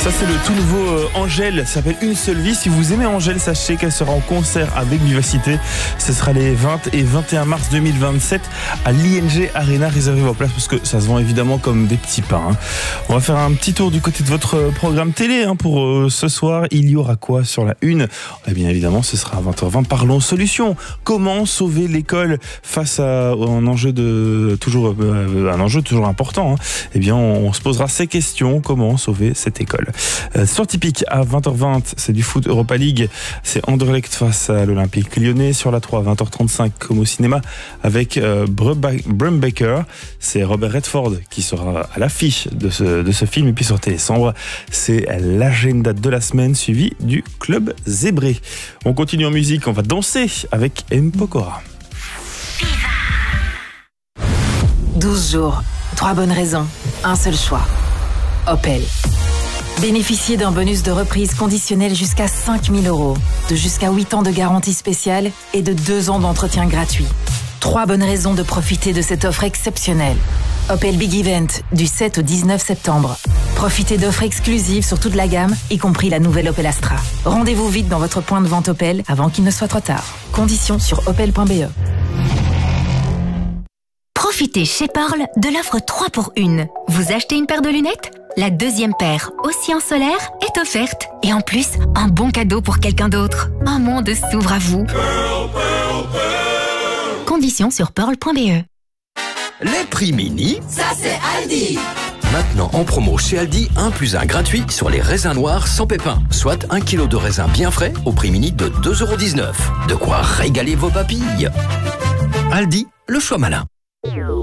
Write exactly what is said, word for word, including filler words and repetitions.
Ça c'est le tout nouveau euh, Angèle, ça s'appelle Une seule vie. Si vous aimez Angèle, sachez qu'elle sera en concert avec Vivacité. Ce sera les vingt et vingt et un mars deux mille vingt-sept à l'I N G Arena. Réservez vos places parce que ça se vend évidemment comme des petits pains. Hein. On va faire un petit tour du côté de votre programme télé hein, pour euh, ce soir. Il y aura quoi sur la une? Eh bien évidemment, ce sera à vingt heures vingt. Parlons solutions. Comment sauver l'école face à un enjeu de toujours euh, un enjeu toujours important. Hein. Eh bien, on, on se posera ces questions. Comment sauver cette école? Euh, Sport typique à vingt heures vingt, c'est du foot Europa League. C'est Anderlecht face à l'Olympique Lyonnais. Sur la trois, vingt heures trente-cinq, comme au cinéma, avec euh, Brubaker. C'est Robert Redford qui sera à l'affiche de ce, de ce film. Et puis sur Télé Sambre, c'est l'agenda de la semaine suivi du Club Zébré. On continue en musique, on va danser avec M. Pokora. douze jours, trois bonnes raisons, un seul choix. Opel. Bénéficiez d'un bonus de reprise conditionnel jusqu'à cinq mille euros, de jusqu'à huit ans de garantie spéciale et de deux ans d'entretien gratuit. Trois bonnes raisons de profiter de cette offre exceptionnelle. Opel Big Event, du sept au dix-neuf septembre. Profitez d'offres exclusives sur toute la gamme, y compris la nouvelle Opel Astra. Rendez-vous vite dans votre point de vente Opel avant qu'il ne soit trop tard. Conditions sur opel point b e. Profitez chez Pearl de l'offre trois pour une. Vous achetez une paire de lunettes? La deuxième paire, aussi en solaire, est offerte. Et en plus, un bon cadeau pour quelqu'un d'autre. Un monde s'ouvre à vous. Pearl, Pearl, Pearl. Conditions sur pearl point b e. Les prix mini, ça c'est Aldi. Maintenant en promo chez Aldi, un plus un gratuit sur les raisins noirs sans pépins. Soit un kilo de raisins bien frais au prix mini de deux euros dix-neuf. De quoi régaler vos papilles. Aldi, le choix malin.